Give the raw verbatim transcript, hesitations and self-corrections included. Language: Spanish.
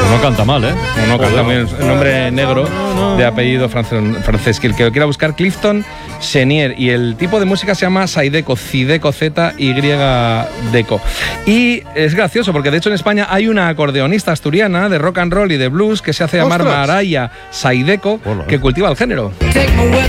Pues no canta mal, ¿eh? No, no canta bien. El nombre negro de apellido francés. Que el que lo quiera buscar, Clifton Chenier. Y el tipo de música se llama Zydeco, Zydeco, Z Y Deco. Y es gracioso porque de hecho en España hay una acordeonista asturiana de rock and roll y de blues que se hace llamar ¡Ostras! Maraya Zydeco, Hola. que cultiva el género. Take me where